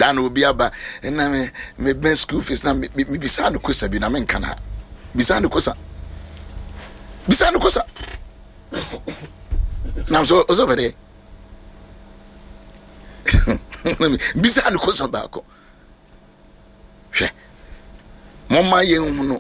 Dan will be aba and me ben school fees na me bisa no kosa bi na me nka na bisa no kosa na so over there bisa no kosa ba ko hwe mama ye no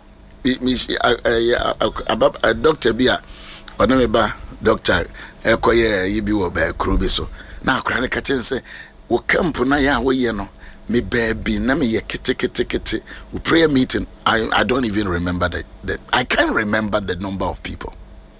a doctor bia ono me ba doctor ekoye yibi wo ba kro bi so na akora ne ka chen se wo camp na ya wo ye no me baby na me ye kete we prayer meeting. I don't even remember that I can't remember the number of people.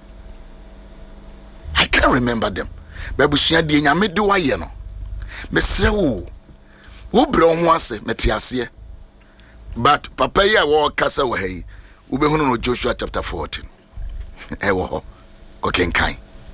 I can't remember them. But busua de nyame de wa ye no me sre wo bro ho ase metiase. But papa ye wo kasa wo hey we be hunu no Joshua chapter 14 e wo ho ko kenkan.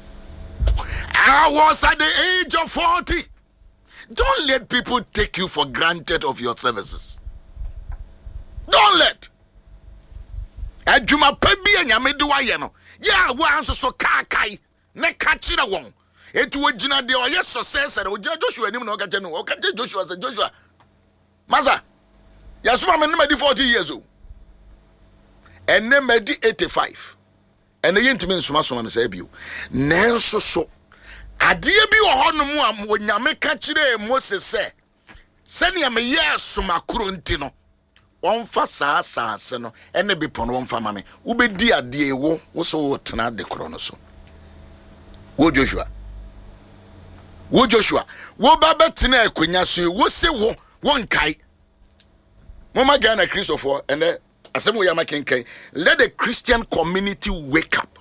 I was at the age of 40. Don't let people take you for granted of your services. Don't let. Adwuma pa bia nyame de wa ye no. Ya wo anso so kai ne ka kire won. Etu wagina de o ye success and wagina Joshua anim na o ka je no. O ka je Joshua say Joshua. Maza. Yasuma me no 40 years old. And ne me 85. And ye ntimi nsoma me say bio. Nenso so adie bi wo hono mu am wonyame ka kire Moses se ne me yeso makro nti no wonfa saase no ene bi pono wonfa mame wo be di adie wo so wo tena de kro no so wo Joshua wo ba betena akonya so wo se wo wonkai mama Ghana Christopher and asem we amakenkai. Let the Christian community wake up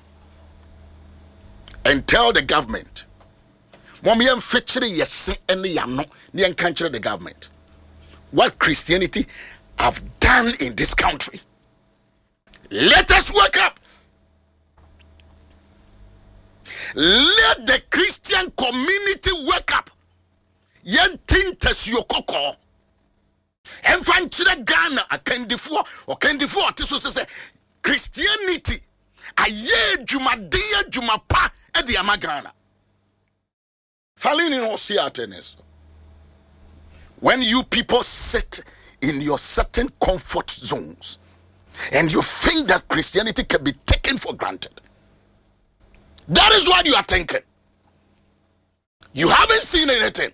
and tell the government mom yam fetchire yese ene ya no ne kan kire the government what Christianity have done in this country. Let us wake up. Let the Christian community wake up. Yen tintas yokoko enfantire Ghana akandifo otiso se Christianity aye dwuma pa e de amagana falling in Osiatenes. When you people sit in your certain comfort zones and you think that Christianity can be taken for granted, that is what you are thinking. You haven't seen anything.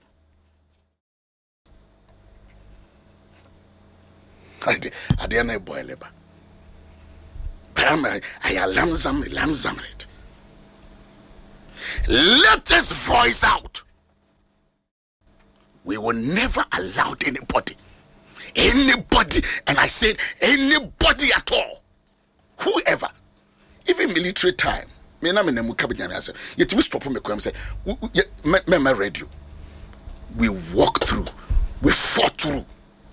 I didn't boil it. But I alarm it. Let us voice out. We will never allow anybody, and I said anybody at all, whoever, even military time. Me na me na mukabanya me say, yetimi stop me kwam say, me radio. We walk through, we fought through.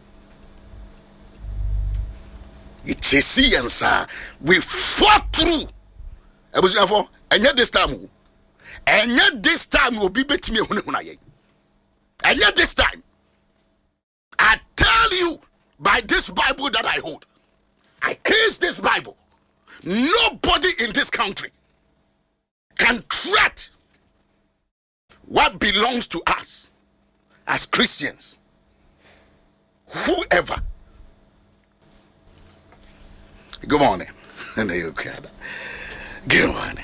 It's a science, we fought through. I was for, and yet this time will be better me hunaye. And yet this time, I tell you by this Bible that I hold, I case this Bible. Nobody in this country can threat what belongs to us as Christians. Whoever. Good morning. Good morning.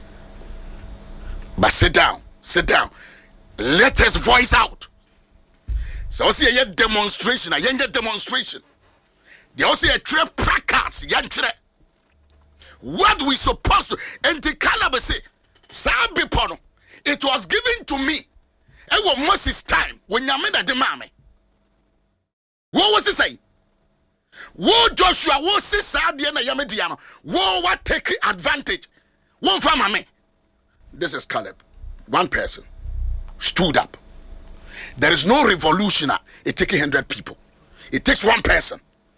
But sit down. Let us voice out. So see a demonstration, They also a trip placards, what we supposed to and the caliber say, Sabipono, it was given to me. It was Moses' time when Yamenda de Mame. What was it say? Wo Joshua, wo Sisa Diana Yamediano, wo what take advantage. One family. This is Caleb. One person stood up. There is no revolution. It takes 100 people. It takes one person.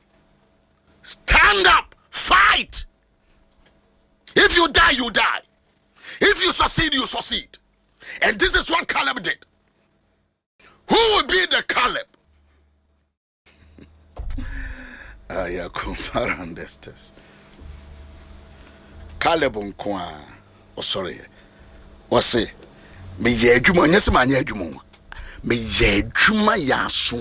Stand up, fight. If you die, you die. If you succeed, you succeed. And this is what Caleb did. Who will be the Caleb? Caleb unkwa. Oh, sorry. What's it? Me ye juma nyese manye juma. Me ye juma ya